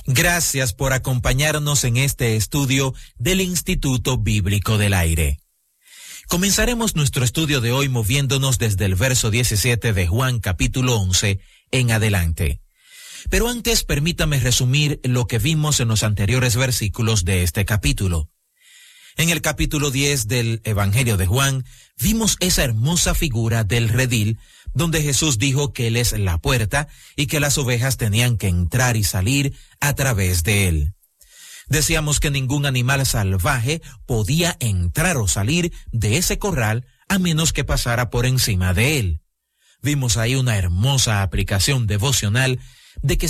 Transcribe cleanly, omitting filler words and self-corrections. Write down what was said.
Gracias por acompañarnos en este estudio del Instituto Bíblico del Aire. Comenzaremos nuestro estudio de hoy moviéndonos desde el verso 17 de Juan capítulo 11 en adelante. Pero antes permítame resumir lo que vimos en los anteriores versículos de este capítulo. En el capítulo 10 del Evangelio de Juan, vimos esa hermosa figura del redil, donde Jesús dijo que Él es la puerta y que las ovejas tenían que entrar y salir a través de Él. Decíamos que ningún animal salvaje podía entrar o salir de ese corral a menos que pasara por encima de Él. Vimos ahí una hermosa aplicación devocional de que